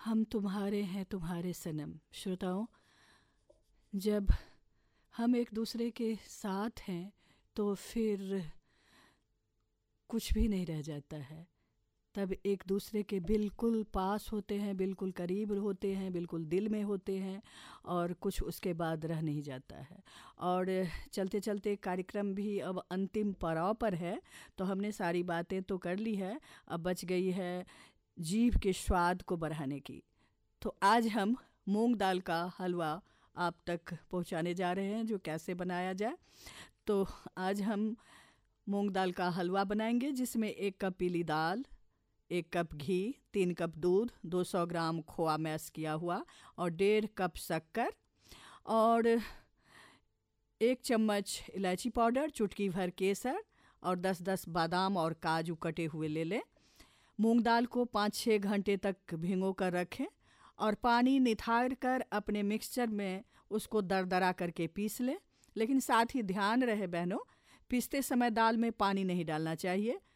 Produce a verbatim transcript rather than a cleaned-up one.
हम तुम्हारे हैं तुम्हारे सनम। श्रोताओं, जब हम एक दूसरे के साथ हैं तो फिर कुछ भी नहीं रह जाता है। तब एक दूसरे के बिल्कुल पास होते हैं, बिल्कुल करीब होते हैं, बिल्कुल दिल में होते हैं और कुछ उसके बाद रह नहीं जाता है। और चलते चलते कार्यक्रम भी अब अंतिम पड़ाव पर है, तो हमने सारी बातें तो कर ली है, अब बच गई है जीभ के स्वाद को बढ़ाने की। तो आज हम मूंग दाल का हलवा आप तक पहुंचाने जा रहे हैं, जो कैसे बनाया जाए। तो आज हम मूंग दाल का हलवा बनाएंगे, जिसमें एक कप पीली दाल, एक कप घी, तीन कप दूध, दो सौ ग्राम खोआ मैश किया हुआ और डेढ़ कप शक्कर और एक चम्मच इलायची पाउडर, चुटकी भर केसर और दस दस बादाम और काजू कटे हुए ले लें। मूंग दाल को पाँच छः घंटे तक भिगो कर रखें और पानी निथार कर अपने मिक्सचर में उसको दरदरा करके पीस लें। लेकिन साथ ही ध्यान रहे बहनों, पीसते समय दाल में पानी नहीं डालना चाहिए,